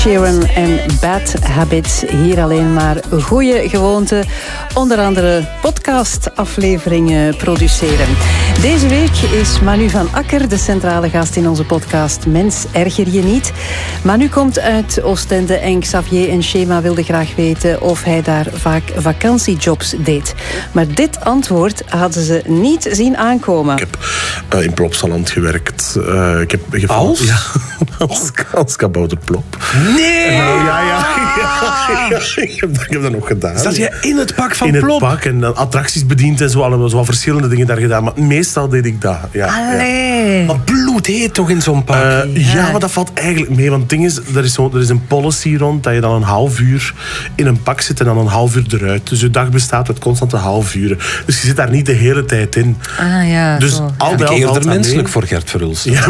Sheeran en Bad Habits. Hier alleen maar goede gewoonten. Onder andere podcastafleveringen produceren. Deze week is Manu van Akker de centrale gast in onze podcast Mens, erger je niet. Manu komt uit Oostende en Xavier en Shema wilden graag weten of hij daar vaak vakantiejobs deed. Maar dit antwoord hadden ze niet zien aankomen. Ik heb in Plopsaland gewerkt. Ik heb Als? Ja, als kabouterplop. Nee! Ja. Ik heb dat nog gedaan. Zat je in het pak van in Plop? In het pak en attracties bediend en zo. Allemaal zo verschillende dingen daar gedaan. Maar meestal deed ik dat. Ja, Allee. Maar bloedheet toch in zo'n pak? Ja, maar dat valt eigenlijk mee. Want het ding is, er is een policy rond dat je dan een half uur in een pak zit en dan een half uur eruit. Dus je dag bestaat uit constante half uren. Dus je zit daar niet de hele tijd in. Ja, dus zo. al bij al eerder menselijk voor Gert Verhulst. Ja,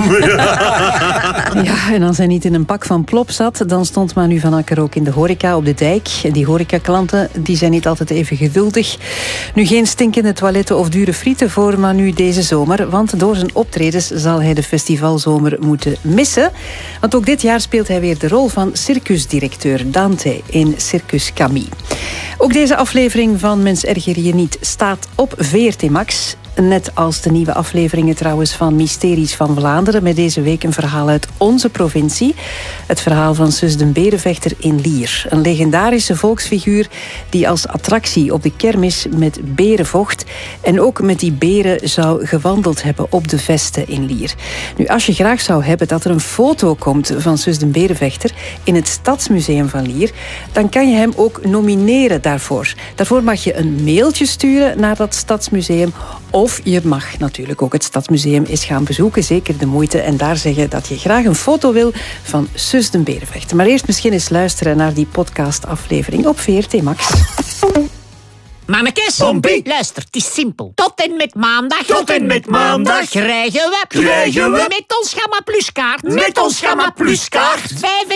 Ja, en als hij niet in een pak van Plop zat, dan stond Manu van Akker ook in de horeca op de dijk. En die horecaklanten die zijn niet altijd even geduldig. Nu geen stinkende toiletten of dure frieten voor Manu deze zomer, want door zijn optredens zal hij de festivalzomer moeten missen. Want ook dit jaar speelt hij weer de rol van circusdirecteur Dante in Circus Camille. Ook deze aflevering van Mens, erger je niet staat op VRT Max. Net als de nieuwe afleveringen trouwens van Mysteries van Vlaanderen. Met deze week een verhaal uit onze provincie. Het verhaal van Sus den Berenvechter in Lier. Een legendarische volksfiguur die als attractie op de kermis met beren vocht. En ook met die beren zou gewandeld hebben op de vesten in Lier. Nu, als je graag zou hebben dat er een foto komt van Sus den Berenvechter in het Stadsmuseum van Lier, dan kan je hem ook nomineren daarvoor. Daarvoor mag je een mailtje sturen naar dat Stadsmuseum. Of je mag natuurlijk ook het Stadsmuseum eens gaan bezoeken. Zeker de moeite. En daar zeggen dat je graag een foto wil van Sus den Berenvechter. Maar eerst misschien eens luisteren naar die podcastaflevering op VRT Max. Mannekes, Pompie. luister, het is simpel. Tot en met maandag. Krijgen we. Met ons Gamma Plus kaart. Met ons Gamma Plus kaart. 25%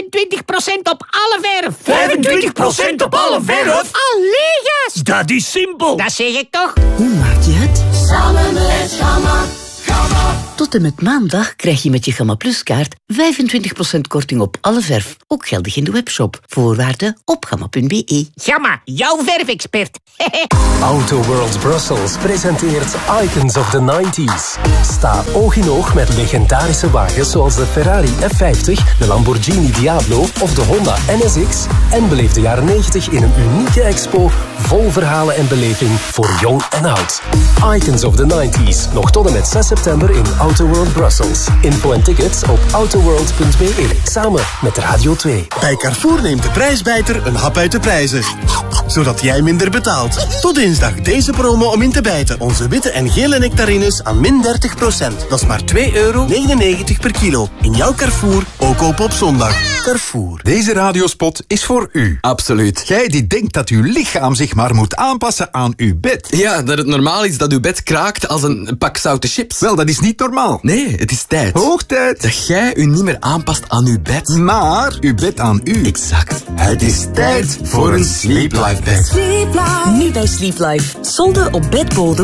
op alle verf. 25% op alle verf? Allee, gast. Dat is simpel. Dat zeg ik toch? Hoe maak je het? Samen met Gamma. Tot en met maandag krijg je met je Gamma Plus kaart 25% korting op alle verf. Ook geldig in de webshop. Voorwaarden op gamma.be. Gamma, jouw verfexpert. Auto World Brussels presenteert Icons of the 90s. Sta oog in oog met legendarische wagens zoals de Ferrari F50, de Lamborghini Diablo of de Honda NSX en beleef de jaren 90 in een unieke expo vol verhalen en beleving voor jong en oud. Icons of the 90s, nog tot en met 6 september in Auto World Brussels. Info en tickets op autoworld.be, samen met Radio 2. Bij Carrefour neemt de prijsbijter een hap uit de prijzen. Zodat jij minder betaalt. Tot dinsdag deze promo om in te bijten. Onze witte en gele nectarines aan min 30%. Dat is maar €2,99 per kilo. In jouw Carrefour, ook koop op zondag. Carrefour. Deze radiospot is voor u. Absoluut. Jij die denkt dat uw lichaam zich maar moet aanpassen aan uw bed. Ja, dat het normaal is dat uw bed kraakt als een pak zoute chips. Wel, dat is niet normaal. Nee, het is tijd. Hoog tijd. Dat jij u niet meer aanpast aan uw bed. Maar uw bed aan u. Exact. Het is tijd voor een Sleep Life bed. Nu bij Sleep Life. Solden op bedbodem